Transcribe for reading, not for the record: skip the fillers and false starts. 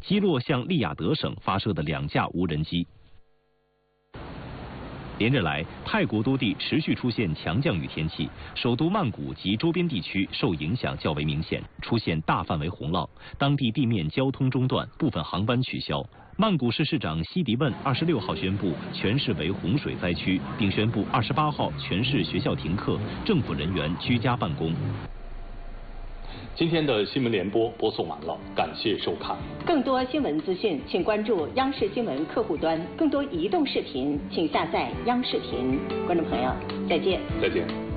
击落向利雅得省发射的2架无人机。连日来，泰国多地持续出现强降雨天气，首都曼谷及周边地区受影响较为明显，出现大范围洪涝，当地地面交通中断，部分航班取消。曼谷市市长西迪问26号宣布全市为洪水灾区，并宣布28号全市学校停课，政府人员居家办公。 今天的新闻联播播送完了，感谢收看。 更多新闻资讯，请关注央视新闻客户端。更多移动视频，请下载央视频。观众朋友，再见。 再见。